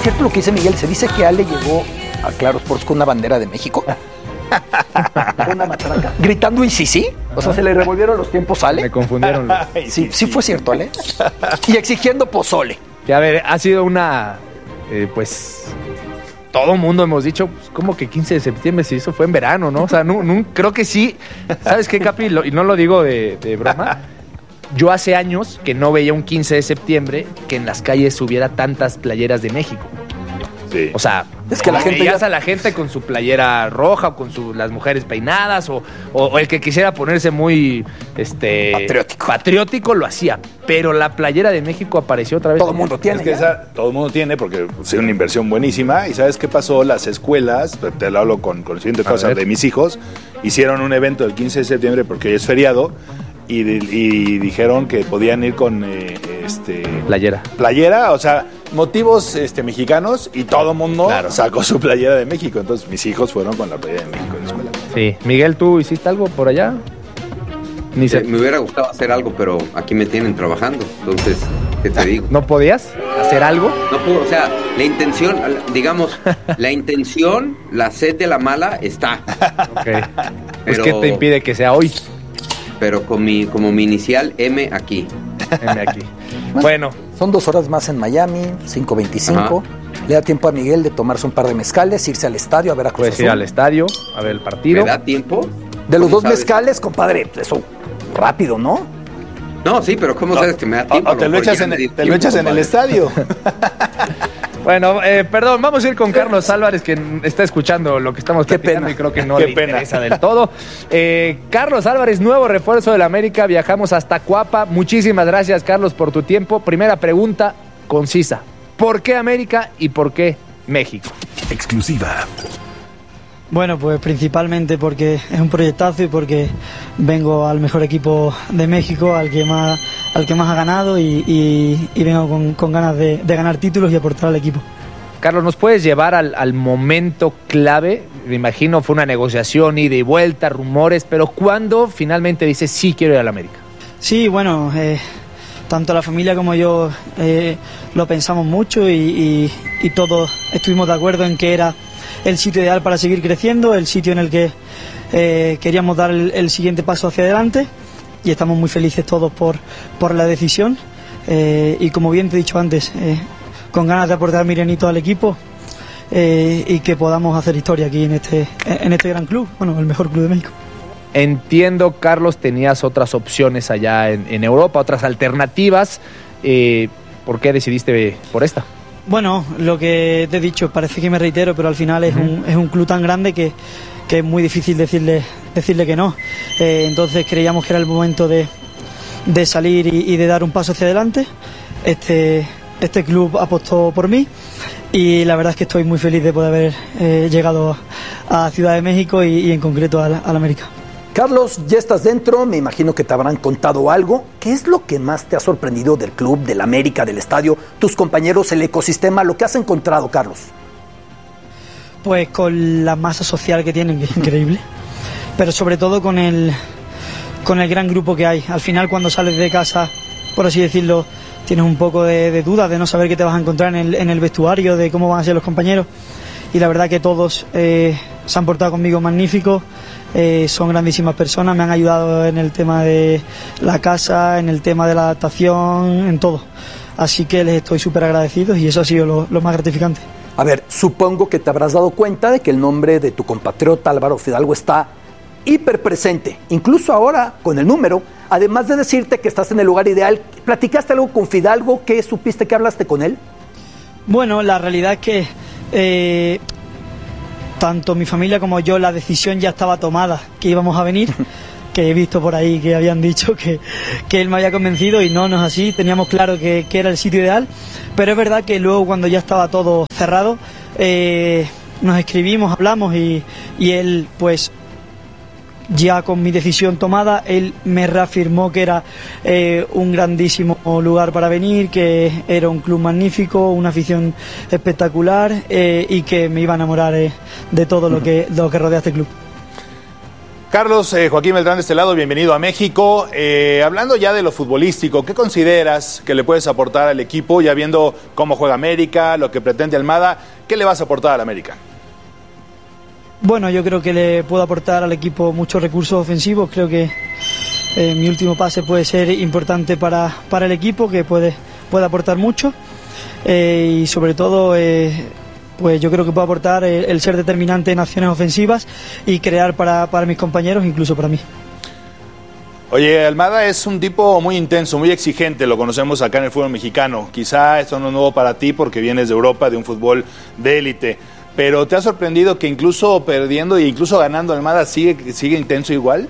cierto lo que dice Miguel, se dice que Ale llegó a Claro Sports con una bandera de México. Una matraca. Gritando y sí. O sea, se le revolvieron los tiempos a Ale. Me confundieron. Sí fue cierto, Ale. Y exigiendo pozole. Que a ver, ha sido una... pues... Todo mundo hemos dicho, pues, ¿cómo que 15 de septiembre? Si eso fue en verano, ¿no? O sea, no, creo que sí. ¿Sabes qué, Capi? Y no lo digo de broma. Yo hace años que no veía un 15 de septiembre que en las calles hubiera tantas playeras de México. Sí. O sea, es que la gente veías a la gente con su playera roja, o con las mujeres peinadas, o el que quisiera ponerse muy patriótico lo hacía. Pero la playera de México apareció otra vez. Todo el mundo tiene. Es que todo el mundo tiene porque es una inversión buenísima. ¿Y sabes qué pasó? Las escuelas, te lo hablo con conocimiento de causa de mis hijos, hicieron un evento el 15 de septiembre porque hoy es feriado. Y dijeron que podían ir con playera, o sea, motivos mexicanos, y todo el mundo sacó su playera de México. Entonces mis hijos fueron con la playera de México en la escuela. Sí. Miguel, ¿tú hiciste algo por allá? Me hubiera gustado hacer algo, pero aquí me tienen trabajando. Entonces, ¿qué te digo? ¿No podías hacer algo? No puedo, o sea, la intención, digamos, la sed de la mala está. Ok. Pues, ¿qué te impide que sea hoy? Pero como mi inicial, M aquí. M aquí. Bueno. Son 2 horas más en Miami, 5:25. Le da tiempo a Miguel de tomarse un par de mezcales, irse al estadio a ver a Cruz Azul. Puedes ir al estadio a ver el partido. ¿Me da tiempo? De los 2 mezcales, compadre, eso rápido, ¿no? No, sí, pero ¿cómo sabes que me da tiempo? O te lo echas en el estadio. Bueno, perdón, vamos a ir con Carlos Álvarez, que está escuchando lo que estamos platicando y creo que no le interesa del todo. Carlos Álvarez, nuevo refuerzo del América, viajamos hasta Coapa. Muchísimas gracias, Carlos, por tu tiempo. Primera pregunta concisa. ¿Por qué América y por qué México? Exclusiva. Bueno, pues principalmente porque es un proyectazo y porque vengo al mejor equipo de México, al que más ha ganado y vengo con ganas de ganar títulos y aportar al equipo. Carlos, ¿nos puedes llevar al momento clave? Me imagino fue una negociación, ida y vuelta, rumores, pero ¿cuándo finalmente dices sí quiero ir al América? Sí, bueno, tanto la familia como yo lo pensamos mucho y todos estuvimos de acuerdo en que era el sitio ideal para seguir creciendo, el sitio en el que queríamos dar el siguiente paso hacia adelante, y estamos muy felices todos por la decisión, y como bien te he dicho antes, con ganas de aportar mi granito al equipo, y que podamos hacer historia aquí en este gran club, bueno, el mejor club de México. Entiendo, Carlos, tenías otras opciones allá en Europa, otras alternativas. ¿Por qué decidiste por esta? Bueno, lo que te he dicho, parece que me reitero, pero al final es un club tan grande que es muy difícil decirle que no. Entonces creíamos que era el momento de salir y de dar un paso hacia adelante. Este club apostó por mí y la verdad es que estoy muy feliz de poder haber llegado a Ciudad de México y en concreto al América. Carlos, ya estás dentro, me imagino que te habrán contado algo. ¿Qué es lo que más te ha sorprendido del club, del América, del estadio, tus compañeros, el ecosistema, lo que has encontrado, Carlos? Pues con la masa social que tienen, que es increíble, pero sobre todo con el gran grupo que hay. Al final, cuando sales de casa, por así decirlo, tienes un poco de dudas, de no saber qué te vas a encontrar en el vestuario, de cómo van a ser los compañeros, y la verdad que todos se han portado conmigo magníficos. Son grandísimas personas, me han ayudado en el tema de la casa, en el tema de la adaptación, en todo. Así que les estoy súper agradecido y eso ha sido lo más gratificante. A ver, supongo que te habrás dado cuenta de que el nombre de tu compatriota Álvaro Fidalgo está hiper presente, incluso ahora con el número, además de decirte que estás en el lugar ideal. ¿Platicaste algo con Fidalgo? ¿Qué supiste? ¿Qué hablaste con él? Bueno, la realidad es que tanto mi familia como yo, la decisión ya estaba tomada, que íbamos a venir, que he visto por ahí que habían dicho que él me había convencido y no es así, teníamos claro que era el sitio ideal, pero es verdad que luego cuando ya estaba todo cerrado, nos escribimos, hablamos y él pues ya con mi decisión tomada, él me reafirmó que era un grandísimo lugar para venir, que era un club magnífico, una afición espectacular y que me iba a enamorar de todo lo que rodea este club. Carlos, Joaquín Beltrán de este lado, bienvenido a México. Hablando ya de lo futbolístico, ¿qué consideras que le puedes aportar al equipo, ya viendo cómo juega América, lo que pretende Almada? ¿Qué le vas a aportar al América? Bueno, yo creo que le puedo aportar al equipo muchos recursos ofensivos. Creo que mi último pase puede ser importante para el equipo, que puede aportar mucho. Y sobre todo, pues yo creo que puedo aportar el ser determinante en acciones ofensivas y crear para mis compañeros, incluso para mí. Oye, Almada es un tipo muy intenso, muy exigente, lo conocemos acá en el fútbol mexicano. Quizá esto no es nuevo para ti porque vienes de Europa, de un fútbol de élite, pero ¿te ha sorprendido que incluso perdiendo e incluso ganando Almada sigue intenso igual?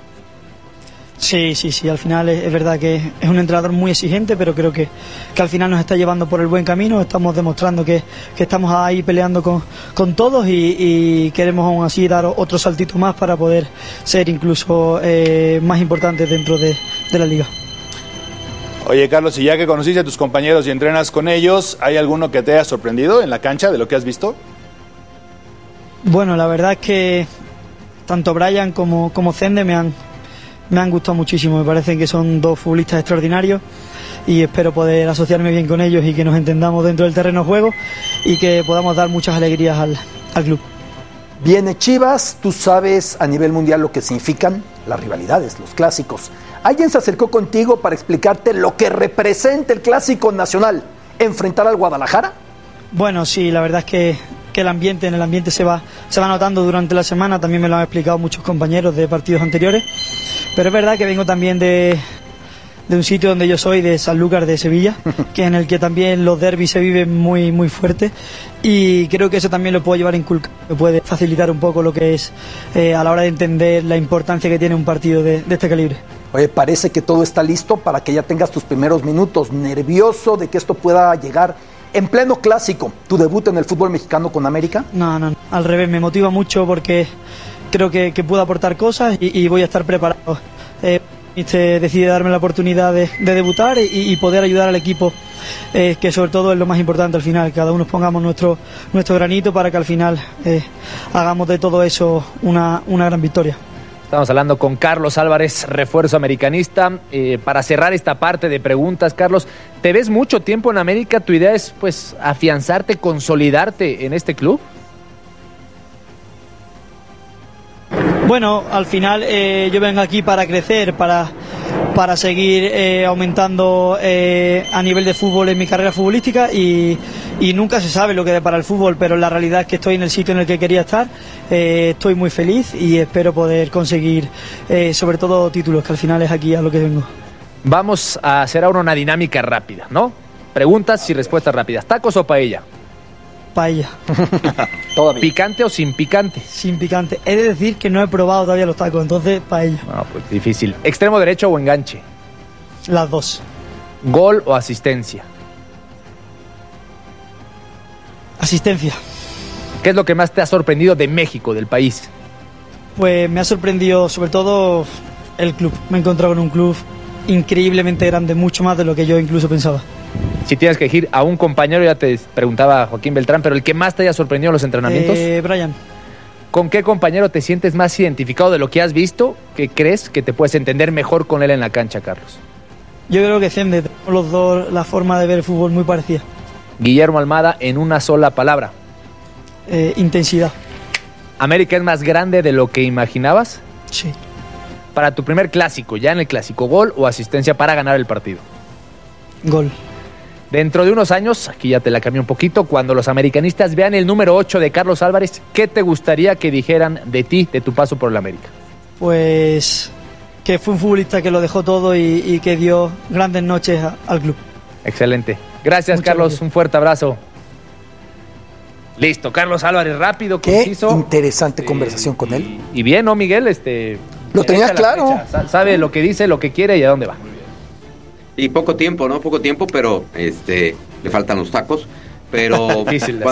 Sí, al final es verdad que es un entrenador muy exigente, pero creo que al final nos está llevando por el buen camino. Estamos demostrando que estamos ahí peleando con todos y queremos aún así dar otro saltito más para poder ser incluso más importantes dentro de la liga. Oye, Carlos, y ya que conociste a tus compañeros y entrenas con ellos, ¿hay alguno que te haya sorprendido en la cancha de lo que has visto? Bueno, la verdad es que tanto Brian como Zende me han gustado muchísimo. Me parecen que son dos futbolistas extraordinarios y espero poder asociarme bien con ellos y que nos entendamos dentro del terreno de juego y que podamos dar muchas alegrías al club. Viene Chivas, tú sabes a nivel mundial lo que significan las rivalidades, los clásicos. ¿Alguien se acercó contigo para explicarte lo que representa el clásico nacional, enfrentar al Guadalajara? Bueno, sí, la verdad es que en el ambiente se va notando durante la semana. También me lo han explicado muchos compañeros de partidos anteriores, pero es verdad que vengo también de un sitio donde yo soy, de Sanlúcar de Sevilla, que en el que también los derbis se viven muy, muy fuerte, y creo que eso también lo puedo llevar a inculcar, me puede facilitar un poco lo que es a la hora de entender la importancia que tiene un partido de este calibre. Oye, parece que todo está listo para que ya tengas tus primeros minutos. ¿Nervioso de que esto pueda llegar en pleno clásico, tu debut en el fútbol mexicano con América? No, al revés, me motiva mucho porque creo que puedo aportar cosas y voy a estar preparado. Decide darme la oportunidad de debutar y poder ayudar al equipo, que sobre todo es lo más importante al final. Cada uno pongamos nuestro granito para que al final hagamos de todo eso una gran victoria. Estamos hablando con Carlos Álvarez, refuerzo americanista. Para cerrar esta parte de preguntas, Carlos, ¿te ves mucho tiempo en América? ¿Tu idea es pues afianzarte, consolidarte en este club? Bueno, al final yo vengo aquí para crecer, para seguir aumentando a nivel de fútbol en mi carrera futbolística y nunca se sabe lo que depara el fútbol, pero la realidad es que estoy en el sitio en el que quería estar, estoy muy feliz y espero poder conseguir sobre todo títulos, que al final es aquí a lo que vengo. Vamos a hacer ahora una dinámica rápida, ¿no? Preguntas y respuestas rápidas. ¿Tacos o paella? Paella. Todavía. ¿Picante o sin picante? Sin picante. He de decir que no he probado todavía los tacos, entonces paella. No, pues difícil. ¿Extremo derecho o enganche? Las dos. ¿Gol o asistencia? Asistencia. ¿Qué es lo que más te ha sorprendido de México, del país? Pues me ha sorprendido sobre todo el club. Me he encontrado en un club increíblemente grande, mucho más de lo que yo incluso pensaba. Si tienes que elegir a un compañero, ya te preguntaba Joaquín Beltrán, pero el que más te haya sorprendido en los entrenamientos. Brian. ¿Con qué compañero te sientes más identificado de lo que has visto, que crees que te puedes entender mejor con él en la cancha, Carlos? Yo creo que Zende, tenemos los dos la forma de ver el fútbol muy parecida. Guillermo Almada, en una sola palabra. Intensidad. ¿América es más grande de lo que imaginabas? Sí. Para tu primer clásico, ya en el clásico, ¿gol o asistencia para ganar el partido? Gol. Dentro de unos años, aquí ya te la cambié un poquito, cuando los americanistas vean el número 8 de Carlos Álvarez, ¿qué te gustaría que dijeran de ti, de tu paso por el América? Pues que fue un futbolista que lo dejó todo y que dio grandes noches al club. Excelente. Gracias, Muchas Carlos. gracias. Un fuerte abrazo. Listo, Carlos Álvarez, rápido, Qué conciso. interesante conversación con él. Y bien, ¿no, Miguel? Lo tenía claro. Sabe lo que dice, lo que quiere y a dónde va. Y poco tiempo, ¿no? Poco tiempo, pero le faltan los tacos. Pero Difícil.